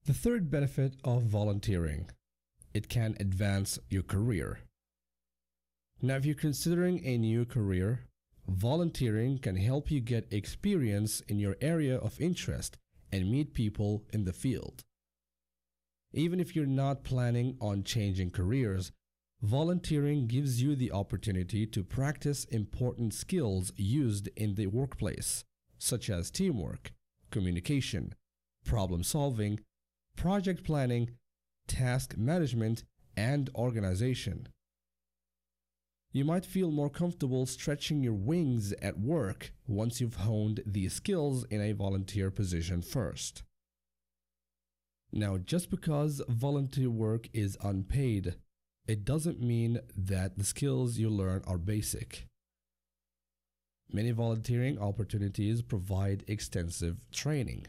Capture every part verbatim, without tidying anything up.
The third benefit of volunteering: it can advance your career. Now, if you're considering a new career, volunteering can help you get experience in your area of interest and meet people in the field. Even if you're not planning on changing careers, volunteering gives you the opportunity to practice important skills used in the workplace, such as teamwork, communication, problem solving, project planning, task management, and organization. You might feel more comfortable stretching your wings at work once you've honed these skills in a volunteer position first. Now, just because volunteer work is unpaid, it doesn't mean that the skills you learn are basic. Many volunteering opportunities provide extensive training.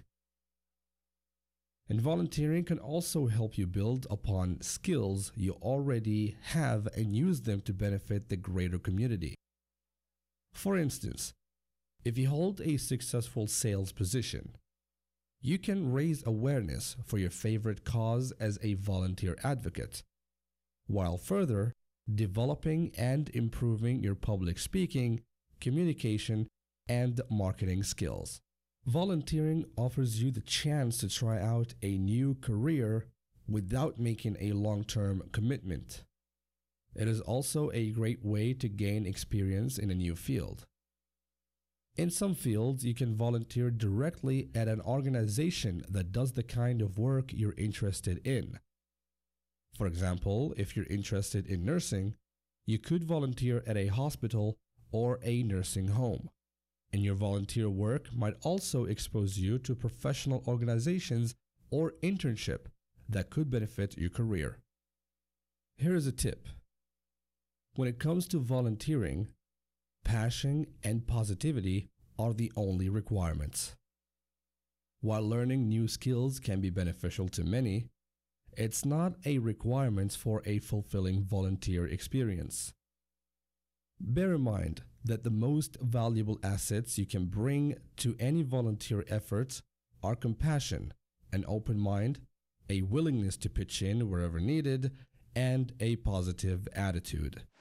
And volunteering can also help you build upon skills you already have and use them to benefit the greater community. For instance, if you hold a successful sales position, you can raise awareness for your favorite cause as a volunteer advocate, while further developing and improving your public speaking, communication, and marketing skills. Volunteering offers you the chance to try out a new career without making a long-term commitment. It is also a great way to gain experience in a new field. In some fields, you can volunteer directly at an organization that does the kind of work you're interested in. For example, if you're interested in nursing, you could volunteer at a hospital or a nursing home. And your volunteer work might also expose you to professional organizations or internship that could benefit your career. Here is a tip. When it comes to volunteering, passion and positivity are the only requirements. While learning new skills can be beneficial to many, it's not a requirement for a fulfilling volunteer experience. Bear in mind that the most valuable assets you can bring to any volunteer efforts are compassion, an open mind, a willingness to pitch in wherever needed, and a positive attitude.